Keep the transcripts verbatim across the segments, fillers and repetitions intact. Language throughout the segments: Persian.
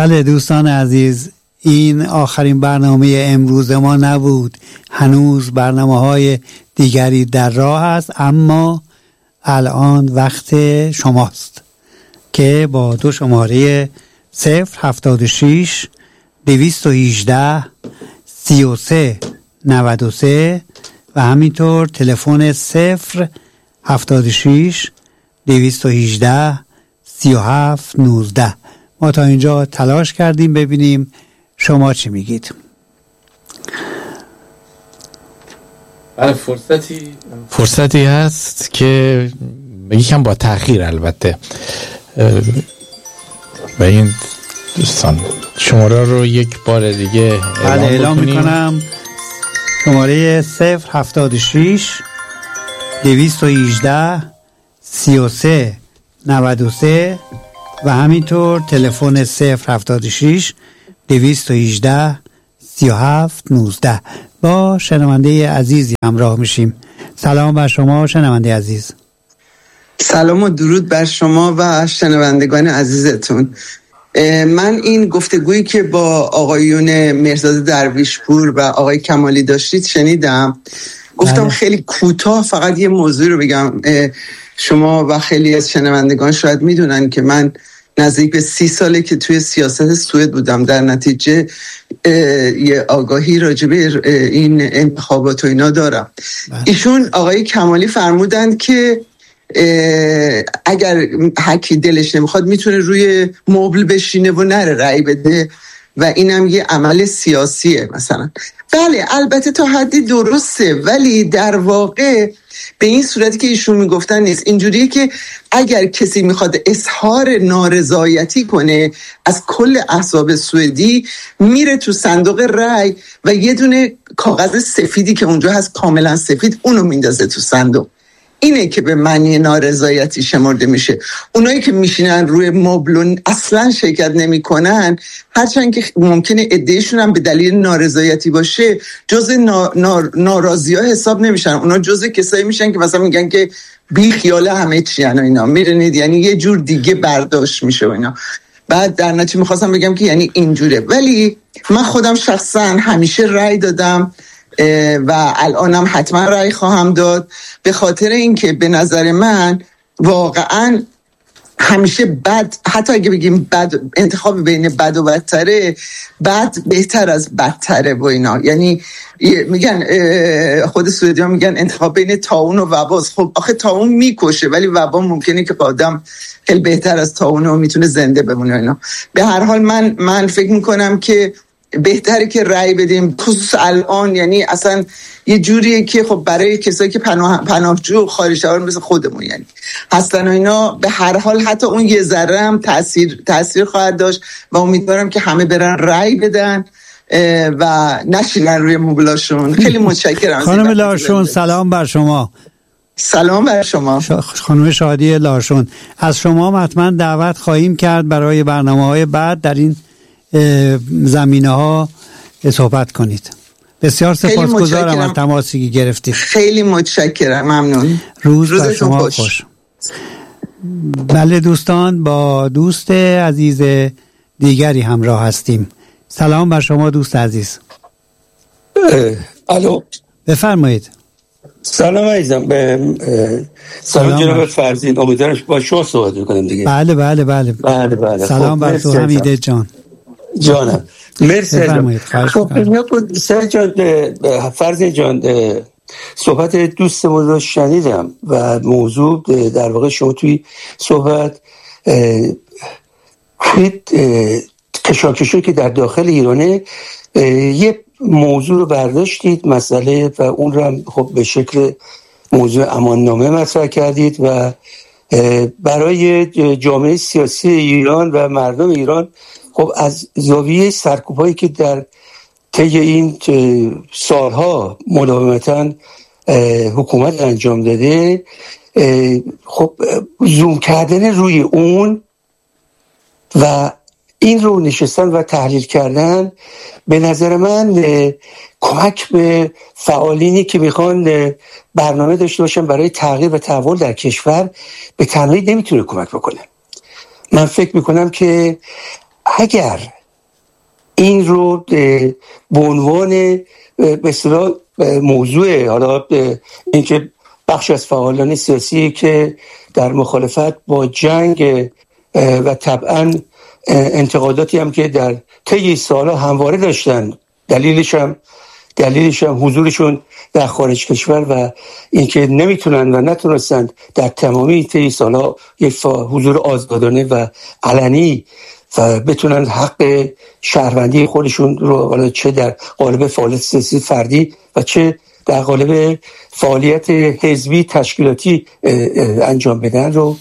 بله دوستان عزیز، این آخرین برنامه امروز ما نبود، هنوز برنامه های دیگری در راه است، اما الان وقت شماست که با دو شماره صفر هفتاد و شش دویست و هجده سی و سه نود و سه و همینطور تلفن صفر هفتاد و شش دویست و هجده سی و هفت نوزده. ما تا اینجا تلاش کردیم ببینیم شما چی میگید. بله فرصتی فرصتی هست که یکم با تأخیر البته و این دوستان شماره رو یک بار دیگه بله اعلام میکنم. شماره صفر هفتاد و شش دویست و هجده سی و سه نود و سه و همینطور تلفن صفر هفتاد و شش دویست و هجده سی و هفت نوزده. با شنونده عزیزی همراه میشیم. سلام بر شما شنونده عزیز. سلام و درود بر شما و شنوندگان عزیزتون. من این گفتگویی که با آقایون مرزاد درویشپور و آقای کمالی داشتید شنیدم، گفتم خیلی کوتاه فقط یه موضوع رو بگم. شما و خیلی از شنوندگان شاید میدونن که من نزدیک به سی ساله که توی سیاست سوئد بودم، در نتیجه یه آگاهی راجع به این انتخابات و اینا دارم. ایشون آقای کمالی فرمودند که اگر هکی دلش نمیخواد میتونه روی مبل بشینه و نره رأی بده و اینم یه عمل سیاسیه مثلا. بله البته تا حدی درسته، ولی در واقع به این صورتی که ایشون میگفتن نیست. اینجوریه که اگر کسی میخواد اظهار نارضایتی کنه از کل احزاب سوئدی، میره تو صندوق رأی و یه دونه کاغذ سفیدی که اونجا هست کاملا سفید، اونو میندازه تو صندوق. اینه که به معنی نارضایتی شمرده میشه. اونایی که میشینن روی مبل اصلا شرکت نمیکنن، هرچند که ممکنه عدهشون هم به دلیل نارضایتی باشه، جزء نا، نا، ناراضی ها حساب نمیشن. اونا جزء کسایی میشن که مثلا میگن که بی خیال همه چی ان و اینا، میرنید یعنی یه جور دیگه برداشت میشه و اینا. بعد در نتیجه میخواستم بگم که یعنی اینجوره. ولی من خودم شخصا همیشه رأی دادم و الانم حتما رأی خواهم داد، به خاطر اینکه به نظر من واقعا همیشه بد، حتی اگه بگیم بد، انتخاب بین بد و بدتره، بد بهتر از بدتره و اینا. یعنی میگن خود سوئدی ها میگن انتخاب بین طاعون و وباست. خب آخه طاعون میکشه ولی وبا ممکنه که آدم خیلی بهتر از طاعون و میتونه زنده بمونه اینا. به هر حال من من فکر میکنم که بهتره که رأی بدیم، خصوص الان. یعنی اصلا یه جوریه که خب برای کسایی که پناه پناهجو خارج‌شهران مثل خودمون یعنی هستن و اینا، به هر حال حتی اون یه ذره هم تاثیر تاثیر خواهد داشت و امیدوارم که همه برن رأی بدن و نشینن روی موبلاشون. خیلی متشکرم خانم لارشون. سلام بر شما. سلام بر شما خانم شادی لارشون. از شما حتما دعوت خواهیم کرد برای برنامه‌های بعد در این زمینه ها صحبت کنید. بسیار سپاسگزارم از تماسی که گرفتید. خیلی متشکرم، ممنون. روز بر شما خوش. خوش. بله دوستان، با دوست عزیز دیگری همراه هستیم. سلام بر شما دوست عزیز. الو بفرمایید. سلام عزیزم. به سلام جناب فرزین، امیدوارم با شما صحبت کنم دیگه. بله بله بله بله بله. سلام بر تو حمیده جان. جانم مرسی. خب سر جان فرزین جان، صحبت دوستمون رو شنیدم و موضوع در واقع شما توی صحبت کشاکشی که در داخل ایرانه یه موضوع رو برداشتید مسئله و اون رو هم خب به شکل موضوع اماننامه مطرح کردید و برای جامعه سیاسی ایران و مردم ایران خب از زاویه سرکوبایی که در طی این سالها مداومتاً حکومت انجام داده، خب زوم کردن روی اون و این رو نشستن و تحلیل کردن به نظر من کمک به فعالینی که میخوان برنامه داشته باشن برای تغییر و تحول در کشور به تنهایی نمیتونه کمک بکنه. من فکر میکنم که اگر این رو به عنوان به اصطلاح موضوع، حالا اینکه بخش از فعالان سیاسی که در مخالفت با جنگ و طبعا انتقاداتی هم که در طی سالها همواره داشتن، دلیلش هم دلیلش هم حضورشون در خارج کشور و اینکه نمیتونن و نتونستند در تمامی طی سالها یک حضور آزادانه و علنی و بتونن حق شهروندی خودشون رو، حالا چه در قالب فعالیت سیاسی فردی و چه در قالب فعالیت حزبی تشکیلاتی انجام بدن، رو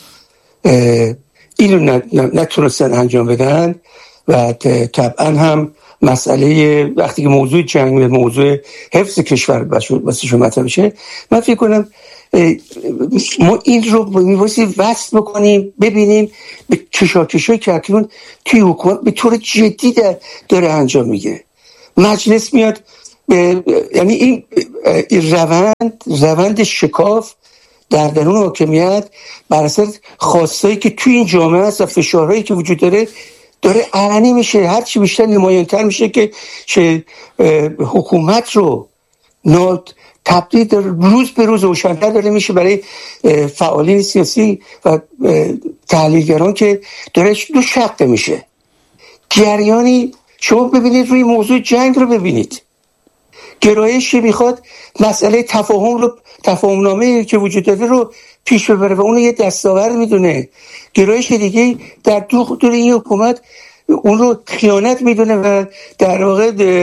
اینو نتونستن انجام بدن. و طبعا هم مسئله وقتی که موضوع جنگ و موضوع حفظ کشور واسه مطرح بشه، من فکر کنم ما این رو می‌بایستی وصل بکنیم، ببینیم به کشاکشایی که اکنون توی حکومت به طور جدی داره انجام میگه. مجلس میاد یعنی این روند روند شکاف در درون حاکمیت بر اساس خواستایی که توی این جامعه هست و فشارهایی که وجود داره داره علنی میشه، هر چی بیشتر نمایان‌تر میشه که چه حکومت رو نات تبدیل روز به روز روشن‌تر داره میشه برای فعالین سیاسی و تحلیلگران که داره دو شق میشه. جریانی شما ببینید روی موضوع جنگ رو ببینید، گرایشی میخواد مسئله تفاهم رو، تفاهم نامه که وجود داره رو پیش ببره و اون یه دستاورد میدونه. گرایش دیگه در دو دور این حکومت اون رو خیانت میدونه و در واقع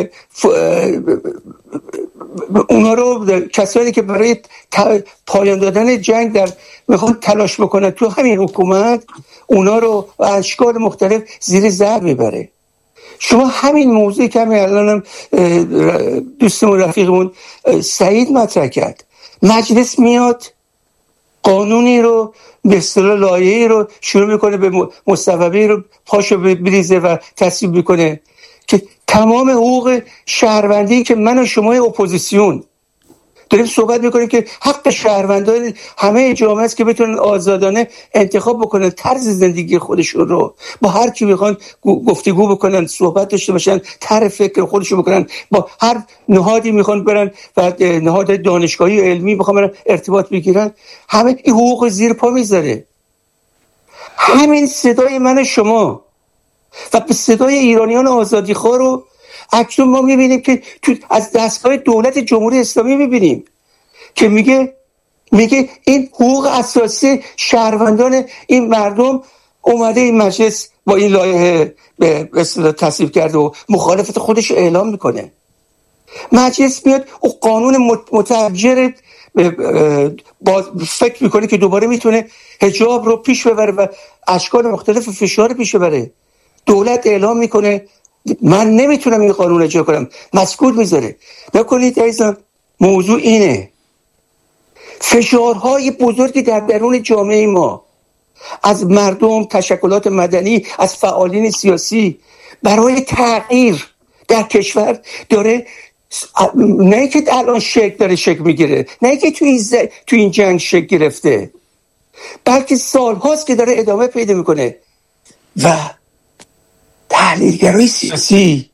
اونا رو کسانی که برای پایان دادن جنگ در میخوان تلاش بکنن تو همین حکومت، اونا رو اشکال مختلف زیر ضرب میبره. شما همین موضوعی که همین الانم دوستمون رفیقمون سعید مطرح کرد، مجلس میاد قانونی رو به اصطلاح لایحه‌ای رو شروع میکنه به مصوبه‌ای رو پاشو بریزه و تصویب میکنه که تمام حقوق شهروندی که من و شما اپوزیسیون داریم صحبت میکنیم که حق شهروندان همه جامعه است که بتونن آزادانه انتخاب بکنن طرز زندگی خودشون رو، با هر کی میخوان گفتگو بکنن، صحبت داشته باشن، طرح فکر خودشون بکنن، با هر نهادی میخوان برن و نهاد دانشگاهی و علمی میخوان برن ارتباط بگیرن، همه این حقوق زیر پا میذاره. همین صدای من و شما و به صدای ایرانیان آزادیخواه رو اکنون ما میبینیم که تو از دستگاه دولت جمهوری اسلامی میبینیم که میگه میگه این حقوق اساسی شهروندان این مردم اومده این مجلس با این لایحه به اصطلاح تصویب کرده و مخالفت خودش اعلام میکنه. مجلس میاد او قانون متأجر با فکر میکنه که دوباره میتونه حجاب رو پیش ببره و اشکال مختلف فشار پیش ببره. دولت اعلام میکنه من نمیتونم این قانون اجرا کنم، مسکوت میذاره. نکنید عزیزان، موضوع اینه، فشارهای بزرگی در درون جامعه ما از مردم، تشکلات مدنی، از فعالین سیاسی برای تغییر در کشور داره، نه که الان شکل داره شکل میگیره، نه که تو این, ز... تو این جنگ شکل گرفته، بلکه سالهاست که داره ادامه پیدا میکنه. و تحلیلگرای سیاسی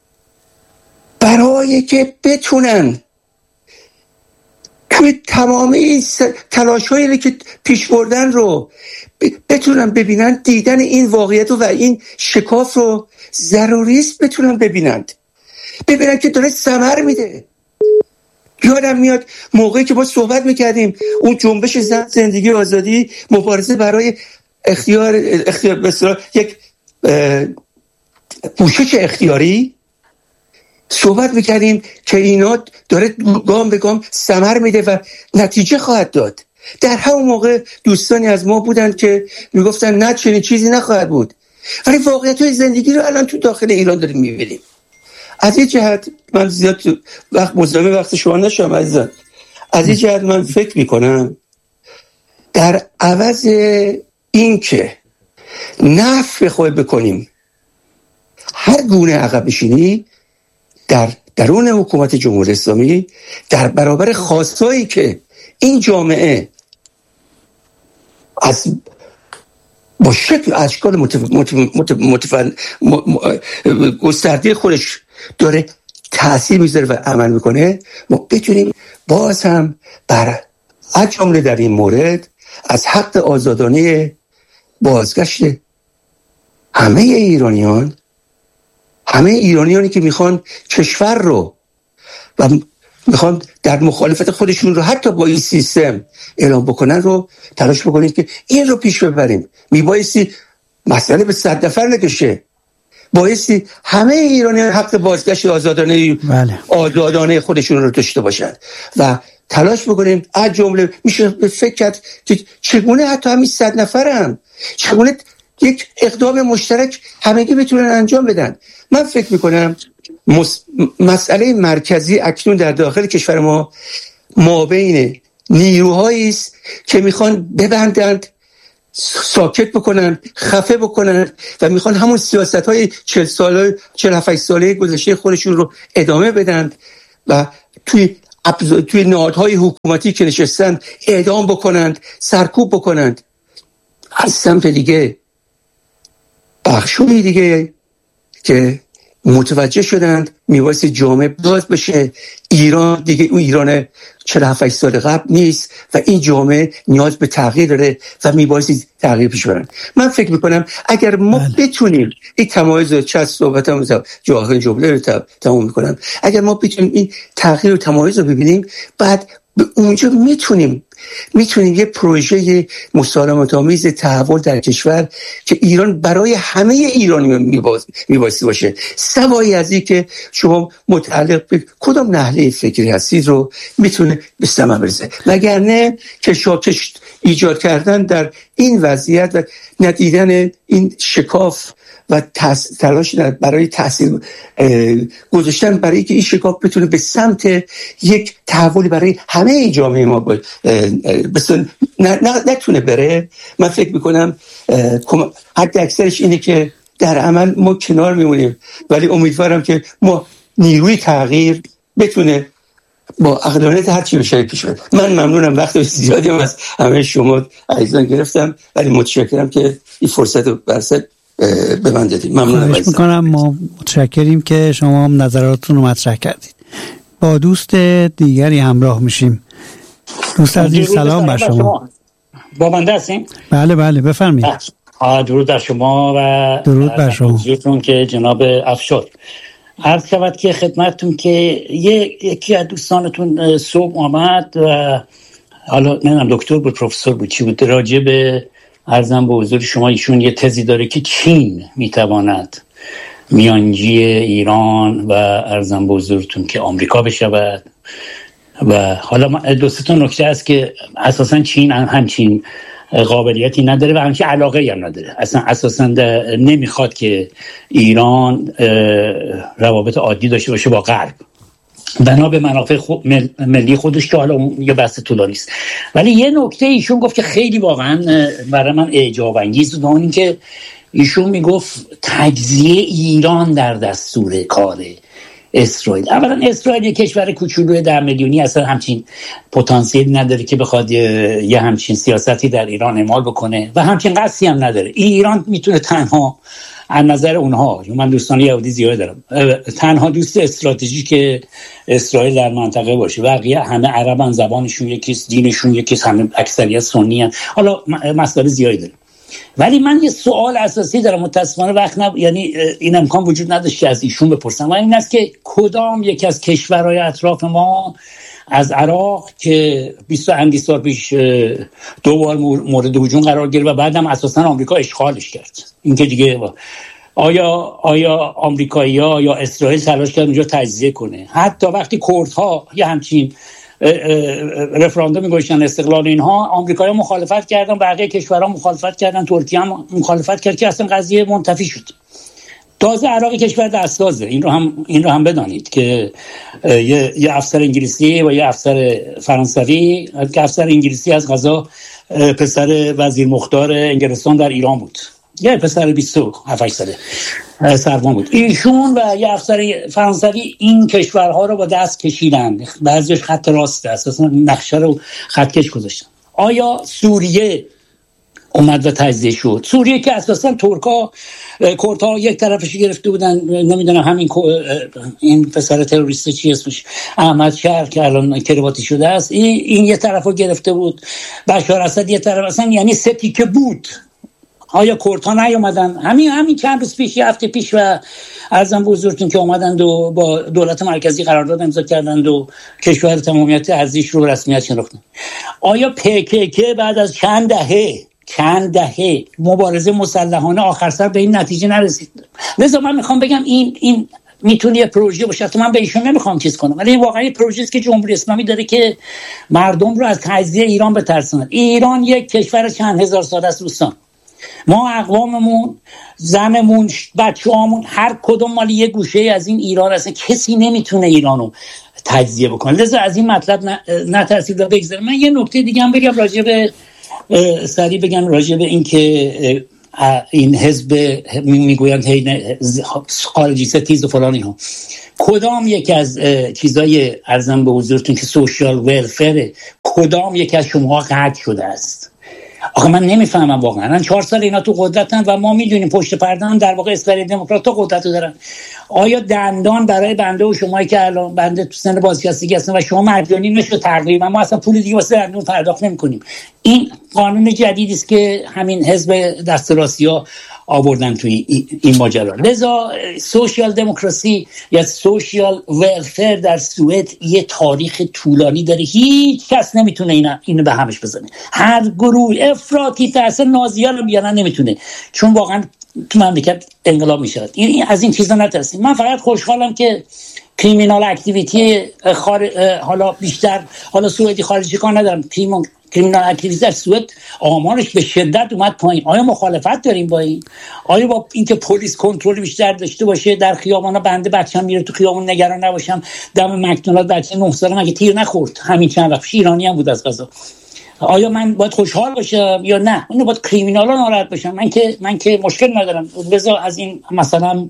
برای که بتونن توی تمام این تلاش‌هایی که پیش بردن رو بتونن ببینن، دیدن این واقعیت و این شکاف رو ضروری است بتونن ببینند، ببینن که داره ثمر میده. یادم میاد موقعی که ما صحبت میکردیم اون جنبش زن، زندگی، آزادی، مبارزه برای اختیار اختیار بسیار یک پوشش اختیاری، صحبت میکردیم که اینا داره گام به گام ثمر میده و نتیجه خواهد داد. در همون موقع دوستانی از ما بودن که میگفتن نه چنین چیزی نخواهد بود، ولی واقعیت‌های زندگی رو الان تو داخل ایران داریم میبینیم. از این جهت من زیاد وقت مزاحم وقت شما نشم عزیزان، از این جهت من فکر میکنم در عوض این که نفع خود بکنیم هر گونه عقب نشینی در درون حکومت جمهوری اسلامی در برابر خواستایی که این جامعه از با شکل اشکال متف... متف... متف... متف... گسترده خودش داره تأثیر میذاره و عمل میکنه، ما بتونیم باز هم بر از جمله در این مورد از حق آزادانه بازگشت همه ایرانیان، همه ایرانیانی که میخوان کشور رو و میخوان در مخالفت خودشون رو حتی با این سیستم اعلام بکنن رو تلاش بکنید که این رو پیش ببریم. میبایستی مسئله به صد نفر نکشه، بایستی همه ایرانیان حق بازگشت آزادانه بله. آزادانه خودشون رو داشته باشن و تلاش بکنیم. از جمله میشه به فکر کرد که چگونه حتی همین صد نفرم چگونه یک اقدام مشترک همگی بتونن انجام بدن. من فکر میکنم مس... مسئله مرکزی اکنون در داخل کشور ما مابین نیروهایی است که میخوان ببندند، ساکت بکنن، خفه بکنن و میخوان همون سیاست‌های چهل ساله چهل و هفت ساله گذشته خودشون رو ادامه بدن و توی توی نهادهای حکومتی که نشستن اعدام بکنند، سرکوب بکنند. از سمت دیگه بخشوی دیگه که متوجه شدند میبایستی جامعه باز بشه، ایران دیگه اون ایران چهل و هفت سال قبل نیست و این جامعه نیاز به تغییر داره و میبایستی تغییر پیش برن. من فکر میکنم اگر ما بله. بتونیم این تمایز چه صحبت هم جاهای جمله رو تمام میکنم، اگر ما بتونیم این تغییر و تمایز رو ببینیم، بعد به اونجا میتونیم میتونیم یه پروژه مسالمت آمیز تحول در کشور که ایران برای همه ایرانیان میبایستی باشه، سوایی از این که شما متعلق به کدام نحله فکری هستید رو میتونه به ثمر برسه. وگرنه کشاکش ایجاد کردن در این وضعیت و ندیدن این شکاف و تلاش برای تحصیل گذاشتن برای که این شکاف بتونه به سمت یک تحولی برای همه جامعه ما بسن نتونه بره. من فکر میکنم حد اکثرش اینه که در عمل ما کنار میمونیم، ولی امیدوارم که ما نیروی تغییر بتونه با عقلانیت هر چی بشه پیش بره. من ممنونم، وقت زیادی هم از همه شما عزیزان گرفتم، ولی متشکرم که این فرصت رو برسد به من دادید. ممنونم. خواهش میکنم. ما متشکریم که شما هم نظراتتون رو مطرح کردید. با دوست دیگری همراه میشیم. دوست عزیز سلام بر شما. با بنده هستیم؟ بله بله بفرمایید. درود بر شما و درود بر شما که جناب افشار. عرض شود که خدمتتون که یکی از دوستانتون صبح آمد و حالا نمیدونم دکتر بود پروفسور بود چی بود، راجع به عرضم به حضور شما ایشون یه تزی داره که چین میتواند میانجی ایران و عرضم به حضورتون که آمریکا بشود و حالا دو سه تا نکته است که اساسا چین همچین قابلیتی نداره و همچین علاقه هم نداره، اصلا اساسا نمیخواد که ایران روابط عادی داشته باشه با غرب بنا به منافع خود ملی خودش که حالا یه بحث طولانی است. ولی یه نکته ایشون گفت که خیلی واقعا برای من اعجاب انگیز بود، اون که ایشون میگفت تجزیه ایران در دستور کار اسرائیل. اولا اسرائیل یه کشور کوچولوی ده میلیونی اصلا همچین پتانسیل نداره که بخواد یه همچین سیاستی در ایران اعمال بکنه و همچین قصدی هم نداره. ایران میتونه تنها از نظر اونها، من دوستان یهودی زیاد دارم، تنها دوست استراتژیک اسرائیل در منطقه باشه. بقیه همه عربن، زبانشون یکیست، دینشون یکیست، همه اکثریت سنی هستند. حالا مسائل زیادی داره. ولی من یه سوال اساسی دارم، متاسفانه وقت نب... یعنی این امکان وجود نداشت که از ایشون بپرسم و این است که کدام یکی از کشورهای اطراف ما از عراق که بیست اندی سال پیش دو بار مورد هجوم قرار گرفت و بعدم اساسا آمریکا اشغالش کرد، این که دیگه آیا آیا آمریکایی‌ها یا اسرائیل تلاش کرد اونجا تجزیه کنه؟ حتی وقتی کردها یه همچین رفراندوم گذاشتن استقلال اینها، آمریکایی‌ها مخالفت کردن، بقیه کشورها مخالفت کردن، ترکیه هم مخالفت کرد که اصلا قضیه منتفی شد. تازه عراق کشور دستازه، این رو هم این رو هم بدانید که یه یه افسر انگلیسی و یه افسر فرانسوی، که افسر انگلیسی از قضا پسر وزیر مختار انگلستان در ایران بود، یه پسر بیست و هفت ساله سربان بود. ایشون و یه افسر فرانسوی این کشورها رو با دست کشیدن، بعضیش خط راست اساسا نقشه رو خط کش گذاشتن. آیا سوریه اومد و تجزیه شد. سوریه که اساسا ترکا کردها یک طرفش گرفته بودن، نمیدونم همین این پسر تروریست چی اسمش احمد شهر که الان کرواتی شده است، این این یه طرفو گرفته بود، بشار اسد یه طرف، اصلا یعنی سه تیکه بود. آیا کردها نیومدن همین همین چند روز پیش، یه هفته پیش و عرضم به حضورتون که اومدند و با دولت مرکزی قرارداد امضا کردند و کشور تمامیت ارضیش رو رسمیت شناختن. آیا پی‌کی‌کی بعد از چند دهه چند دهه مبارزه مسلحانه آخر سر به این نتیجه نرسید؟ لذا من میخوام بگم این این میتونه یه پروژه باشه. تو من به ایشون نمیخوام چیز کنم، ولی واقعا یه پروژه است که جمهوری اسلامی داره که مردم رو از تجزیه ایران بترسونه. ایران یک کشور چند هزار ساله است دوستان. ما اقواممون، زنمون، بچه‌هامون هر کدوم مال یه گوشه از این ایران هستن. کسی نمیتونه ایرانو تجزیه بکنه. لذا از این مطلب نترسید و بگذارید. من یه نکته دیگه هم بگم راجع به سریع بگم راجع به این که این حزب میگویند خارجی ستیز و فلان اینها، کدام یک از چیزای ارزم به حضورتون که سوشال ویلفر، کدام یک از شما قطع شده است؟ آخه من نمیفهمم واقعا. الان چهار سال اینا تو قدرتن و ما میدونیم پشت پرده هم در واقع اسرائیل دموکرات قدرت رو دارن. آیا دندان برای بنده و شمایی که الان بنده تو سن بازنشستگی هستن و شما مجانی نشو تقریبا ما اصلا پول دیگه واسه دندون پرداخت نمی‌کنیم. این قانون جدیدی است که همین حزب دست راستی‌ها آوردن توی این ماجرا. لذا سوشیال دموکراسی یا سوشیال ویلفر در سوئد یه تاریخ طولانی داره. هیچ کس نمیتونه اینا اینو به همش بزنه. هر گروه افراطی تاثیر نازی‌ها رو بیارن نمیتونه، چون واقعا تو مملکت انقلاب میشه. این از این چیزا نترسید. من فقط خوشحالم که کریمینال اکتیویتی خار... حالا بیشتر حالا سوئدی خارجی کار ندارم، کریمینال اکتیویتی در سوئد آمارش به شدت اومد پایین. آیا مخالفت داریم با این؟ آیا با اینکه پلیس کنترل بیشتر داشته باشه در خیابانا، بنده بچه‌م میره تو خیابون نگران نباشم، دم مکدونالد بچه نه ساله مگه تیر نخورد همین چند وقت؟ ایرانی هم بود از قضا. آیا من باید خوشحال باشم یا نه؟ اون باید کریمینالا ناراحت باشم؟ من که من که مشکل ندارم. لذا از این مثلا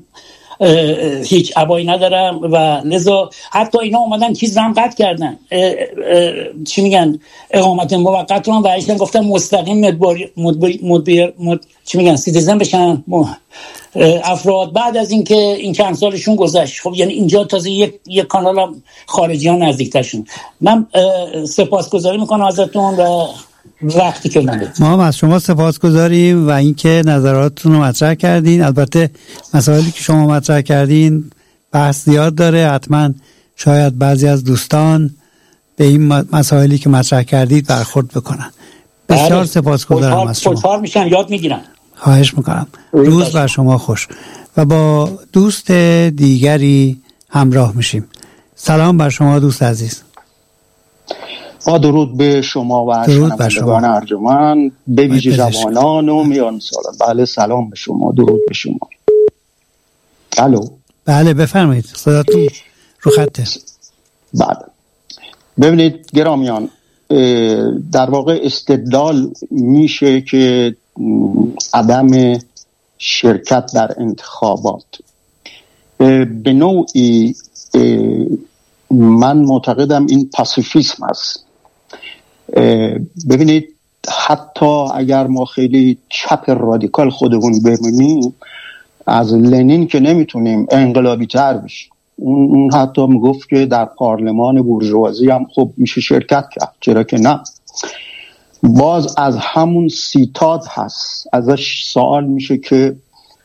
هیچ ابایی ندارم و لذا حتی اینا اومدن چیز هم قطع کردن، اه اه چی میگن اقامت موقت رو هم برایشتن، گفتن مستقیم مدبری مدبری مدبر مد چی میگن سیتیزن بشن افراد بعد از اینکه این چند سالشون گذشت. خب یعنی اینجا تازه یک یک کانال خارجی ها نزدیکتر شدن. من سپاسگزاری میکنم ازتون و وقتی که من ما هم از شما سپاسگزاریم و اینکه نظراتتون رو مطرح کردین. البته مسائلی که شما مطرح کردین بحث زیاد داره، حتما شاید بعضی از دوستان به این مسائلی که مطرح کردید برخورد بکنن. بسیار سپاسگزارم از شما. خوشحال میشن، یاد میگیرن. خواهش میکنم. روز بر شما خوش. و با دوست دیگری همراه میشیم. سلام بر شما دوست عزیز. با درود به شما و شنوندگان ارجمند، به ویژه جوانان و میان سالان. بله سلام به شما، درود به شما. الو. بله بفرمایید، صداتون رو خطه. بله ببینید گرامیان، در واقع استدلال میشه که عدم شرکت در انتخابات به نوعی من معتقدم این پاسیفیسم است. ببینید حتی اگر ما خیلی چپ رادیکال خودمون بمونیم، از لنین که نمیتونیم انقلابی تر بشیم. اون حتی میگفت که در پارلمان بورژوازی هم خب میشه شرکت کرد، چرا که نه. باز از همون سیتاد هست، ازش سوال میشه که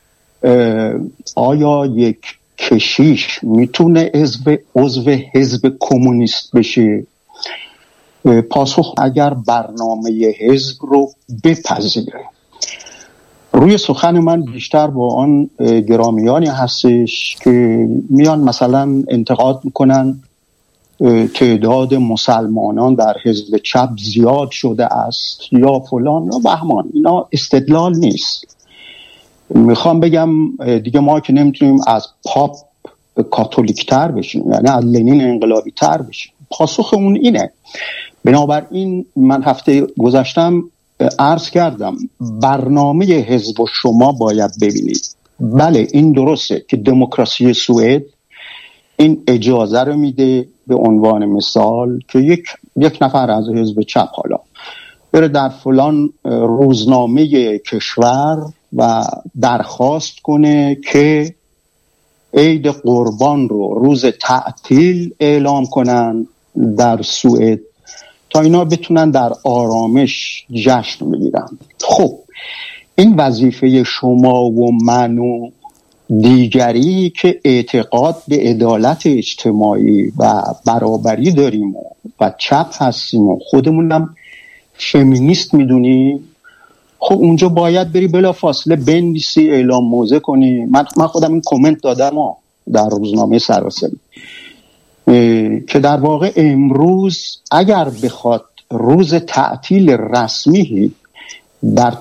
آیا یک کشیش میتونه عضو عضو حزب کمونیست بشه؟ پاسخ اگر برنامه حزب رو بپذیره. روی سخن من بیشتر با آن گرامیانی هستش که میان مثلا انتقاد میکنن تعداد مسلمانان در حزب چپ زیاد شده است یا فلان یا بهمان. اینا استدلال نیست. میخوام بگم دیگه ما که نمیتونیم از پاپ کاتولیک تر بشیم، یعنی از لنین انقلابی تر بشیم. پاسخ اون اینه. بنابراین من هفته گذشتم عرض کردم برنامه حزب و شما باید ببینید. بله این درسته که دموکراسی سوئد این اجازه رو میده به عنوان مثال که یک یک نفر از حزب چپ حالا بره در فلان روزنامه کشور و درخواست کنه که عید قربان رو روز تعطیل اعلام کنن در سوئد تا اینا بتونن در آرامش جشن بگیرن. خب این وظیفه شما و من و دیگری که اعتقاد به عدالت اجتماعی و برابری داریم و, و چپ هستیم و خودمونم فمینیست میدونیم، خب اونجا باید بری بلا فاصله بنویسی، اعلام موضع کنی. من من خودم این کامنت دادم ها در روزنامه سراسری که در واقع امروز اگر بخواد روز تعطیل رسمی در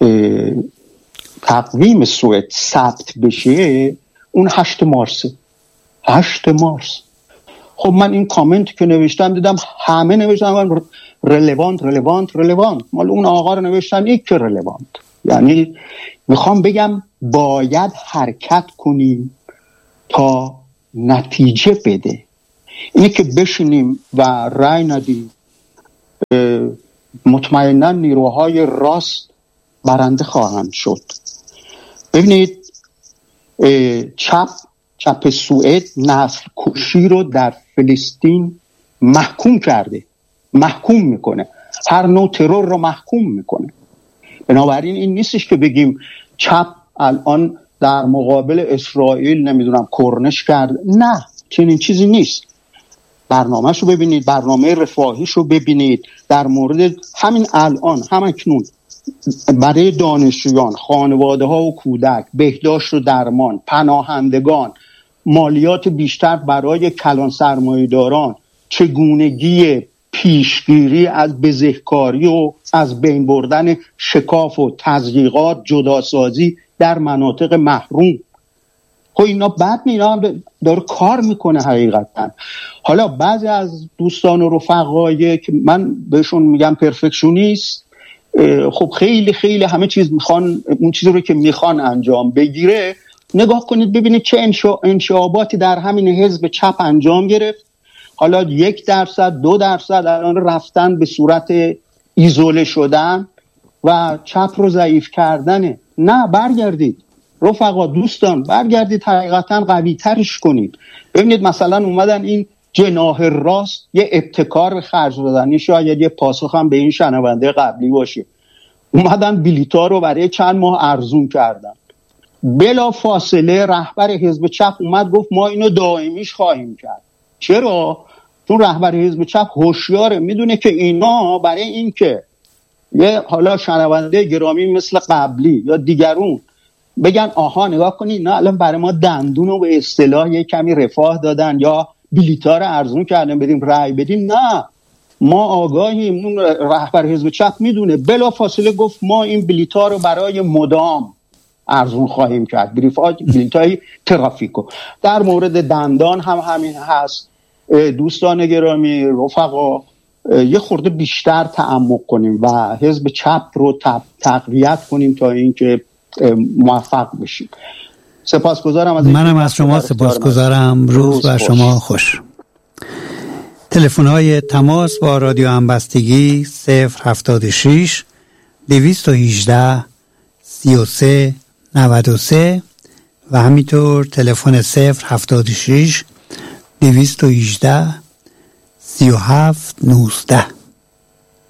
تقویم سوئد ثبت بشه اون هشت مارس. هشت مارس. خب من این کامنت که نوشتم دیدم همه نوشتن رلوانت رلوانت رلوانت، مال اون آقا رو نوشتن یک که رلوانت. یعنی میخوام بگم باید حرکت کنیم تا نتیجه بده. اینه که بشینیم و رای ندیم مطمئنا نیروهای راست برنده خواهند شد. ببینید چپ چپ سوئد نسل کشی رو در فلسطین محکوم کرده، محکوم میکنه، هر نوع ترور رو محکوم میکنه. بنابراین این نیستش که بگیم چپ الان در مقابل اسرائیل نمیدونم کرنش کرد، نه چنین چیزی نیست. برنامه‌ش رو ببینید، برنامه رفاهیش رو ببینید، در مورد همین الان همکنون برای دانشجویان، خانواده ها و کودک، بهداشت و درمان، پناهندگان، مالیات بیشتر برای کلان سرمایه‌داران، چگونگی پیشگیری از بزهکاری و از بین بردن شکاف و تضییقات، جداسازی در مناطق محروم. خب اینا بد اینا هم داره کار میکنه حقیقتا. حالا بعضی از دوستان و رفقایی که من بهشون میگم پرفکشنیست، خب خیلی خیلی همه چیز میخوان، اون چیزی رو که میخوان انجام بگیره. نگاه کنید ببینید چه انشا... انشاباتی در همین حزب چپ انجام گرفت. حالا یک درصد دو درصد الان رفتن به صورت ایزوله شدن و چپ رو ضعیف کردنه. نه، برگردید رفقا، دوستان، برگردید حقیقتا قوی ترش کنید. ببینید مثلا اومدن این جناح راست یه ابتکار خرج دادن، شاید یه پاسخ هم به این شنونده قبلی باشه. اومدن بلیطا رو برای چند ماه ارزون کردن. بلا فاصله رهبر حزب چپ اومد گفت ما اینو دائمیش خواهیم کرد. چرا؟ چون رهبر حزب چپ هوشیاره، میدونه که اینا برای این که یه حالا شنونده گرامی مثل قبلی یا دیگرون بگن آها نگاه کنید نه الان برای ما دندون رو به اصطلاح یه کمی رفاه دادن یا بلیطا رو ارزون کردن بدیم رأی بدیم، نه ما آگاهیم. اون رهبر حزب چپ میدونه، بلا فاصله گفت ما این بلیطا رو برای مدام ارزون خواهیم کرد، بلیطای ترافیکو. در مورد دندان هم همین هست. دوستان گرامی، رفقا، یه خورده بیشتر تعمق کنیم و حزب چپ رو تقویت کنیم تا اینکه موفق بشیم. سپاسگزارم از منم از شما سپاسگزارم. روز بر شما خوش. تلفن های تماس با رادیو همبستگی صفر هفتاد و شش دویست و هجده سی و سه نود و سه و همینطور تلفن صفر هفتاد و شش دویست و هجده سی و هفت نوزده.